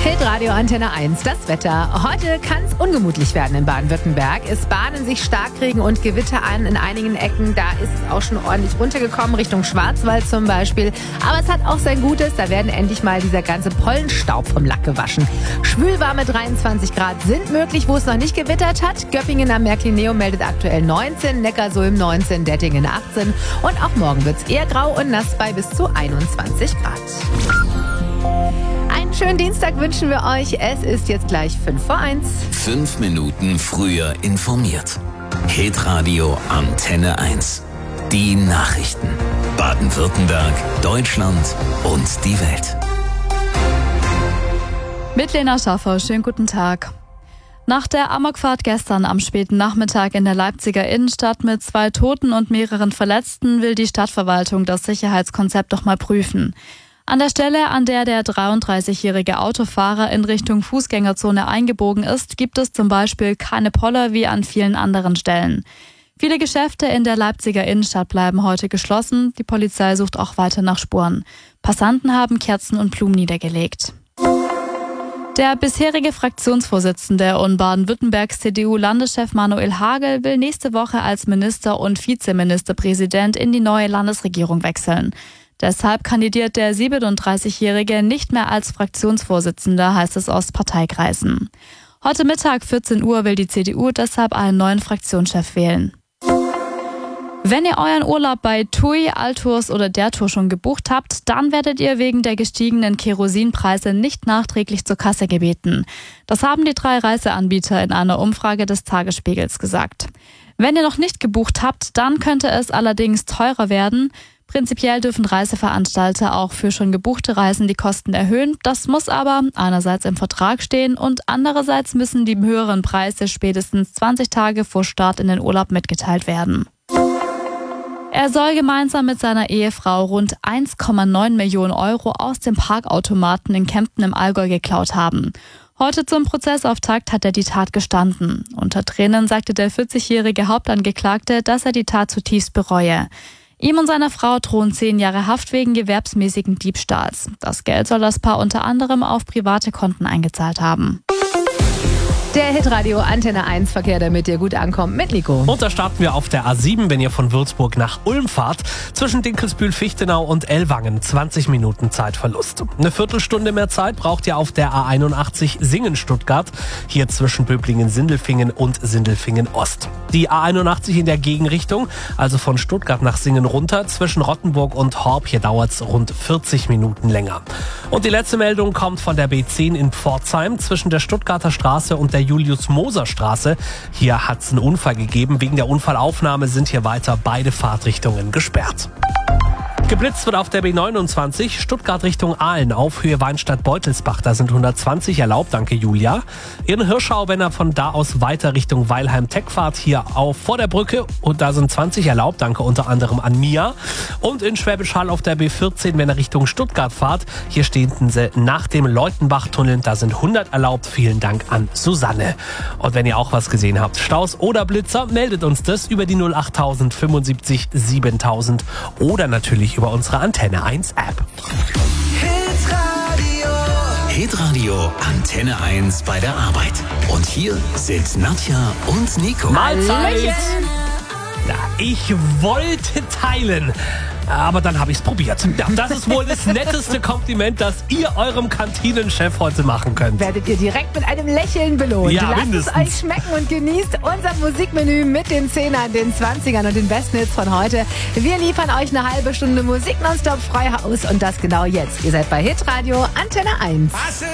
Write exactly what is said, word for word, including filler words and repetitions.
Hitradio Antenne eins, das Wetter. Heute kann es ungemütlich werden in Baden-Württemberg. Es bahnen sich Starkregen und Gewitter an in einigen Ecken. Da ist es auch schon ordentlich runtergekommen, Richtung Schwarzwald zum Beispiel. Aber es hat auch sein Gutes, da werden endlich mal dieser ganze Pollenstaub vom Lack gewaschen. Schwülwarme dreiundzwanzig Grad sind möglich, wo es noch nicht gewittert hat. Göppingen am Märklin-Neum meldet aktuell neunzehn, Neckarsulm neunzehn, Dettingen achtzehn. Und auch morgen wird es eher grau und nass bei bis zu einundzwanzig Grad. Einen schönen Dienstag wünschen wir euch. Es ist jetzt gleich fünf vor eins. Fünf Minuten früher informiert. Hitradio Antenne eins. Die Nachrichten. Baden-Württemberg, Deutschland und die Welt. Mit Lena Schaffer, schönen guten Tag. Nach der Amokfahrt gestern am späten Nachmittag in der Leipziger Innenstadt mit zwei Toten und mehreren Verletzten will die Stadtverwaltung das Sicherheitskonzept doch mal prüfen. An der Stelle, an der der dreiunddreißigjährige Autofahrer in Richtung Fußgängerzone eingebogen ist, gibt es zum Beispiel keine Poller wie an vielen anderen Stellen. Viele Geschäfte in der Leipziger Innenstadt bleiben heute geschlossen. Die Polizei sucht auch weiter nach Spuren. Passanten haben Kerzen und Blumen niedergelegt. Der bisherige Fraktionsvorsitzende und Baden-Württembergs C D U-Landeschef Manuel Hagel will nächste Woche als Minister und Vizeministerpräsident in die neue Landesregierung wechseln. Deshalb kandidiert der siebenunddreißigjährige nicht mehr als Fraktionsvorsitzender, heißt es aus Parteikreisen. Heute Mittag vierzehn Uhr will die C D U deshalb einen neuen Fraktionschef wählen. Wenn ihr euren Urlaub bei TUI, Altours oder der Tour schon gebucht habt, dann werdet ihr wegen der gestiegenen Kerosinpreise nicht nachträglich zur Kasse gebeten. Das haben die drei Reiseanbieter in einer Umfrage des Tagesspiegels gesagt. Wenn ihr noch nicht gebucht habt, dann könnte es allerdings teurer werden. Prinzipiell dürfen Reiseveranstalter auch für schon gebuchte Reisen die Kosten erhöhen. Das muss aber einerseits im Vertrag stehen und andererseits müssen die höheren Preise spätestens zwanzig Tage vor Start in den Urlaub mitgeteilt werden. Er soll gemeinsam mit seiner Ehefrau rund eins Komma neun Millionen Euro aus dem Parkautomaten in Kempten im Allgäu geklaut haben. Heute zum Prozessauftakt hat er die Tat gestanden. Unter Tränen sagte der vierzigjährige Hauptangeklagte, dass er die Tat zutiefst bereue. Ihm und seiner Frau drohen zehn Jahre Haft wegen gewerbsmäßigen Diebstahls. Das Geld soll das Paar unter anderem auf private Konten eingezahlt haben. Der Hitradio Antenne eins Verkehr, damit ihr gut ankommt, mit Nico. Und da starten wir auf der A sieben, wenn ihr von Würzburg nach Ulm fahrt. Zwischen Dinkelsbühl-Fichtenau und Ellwangen zwanzig Minuten Zeitverlust. Eine Viertelstunde mehr Zeit braucht ihr auf der A einundachtzig Singen-Stuttgart. Hier zwischen Böblingen-Sindelfingen und Sindelfingen-Ost. Die A einundachtzig in der Gegenrichtung, also von Stuttgart nach Singen runter. Zwischen Rottenburg und Horb, hier dauert es rund vierzig Minuten länger. Und die letzte Meldung kommt von der B zehn in Pforzheim. Zwischen der Stuttgarter Straße und der Julius-Moser-Straße. Hier hat es einen Unfall gegeben. Wegen der Unfallaufnahme sind hier weiter beide Fahrtrichtungen gesperrt. Geblitzt wird auf der B neunundzwanzig, Stuttgart Richtung Aalen auf Höhe Weinstadt-Beutelsbach. Da sind hundertzwanzig erlaubt, danke Julia. In Hirschau, wenn er von da aus weiter Richtung Weilheim-Tech fahrt, hier auf vor der Brücke. Und da sind zwanzig erlaubt, danke unter anderem an Mia. Und in Schwäbisch Hall auf der B vierzehn, wenn er Richtung Stuttgart fahrt. Hier stehen sie nach dem Leutenbach-Tunnel, da sind hundert erlaubt. Vielen Dank an Susanne. Und wenn ihr auch was gesehen habt, Staus oder Blitzer, meldet uns das über die null acht null null fünfundsiebzig siebentausend oder natürlich über unsere Antenne eins App. Hitradio. Hitradio Antenne eins bei der Arbeit. Und hier sind Nadja und Nico. Mahlzeit! Ja, ich wollte teilen, aber dann habe ich es probiert. Ja, das ist wohl das netteste Kompliment, das ihr eurem Kantinenchef heute machen könnt. Werdet ihr direkt mit einem Lächeln belohnt. Ja, Lasst mindestens. es euch schmecken und genießt unser Musikmenü mit den Zehnern, den Zwanzigern und den besten Hits von heute. Wir liefern euch eine halbe Stunde Musik nonstop frei Haus und das genau jetzt. Ihr seid bei Hitradio Antenne eins.